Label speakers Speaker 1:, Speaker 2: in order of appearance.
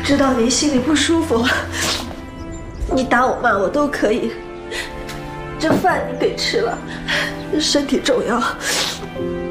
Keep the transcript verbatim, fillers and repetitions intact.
Speaker 1: 知道您心里不舒服，你打我骂我都可以。这饭你得吃了，身体重要。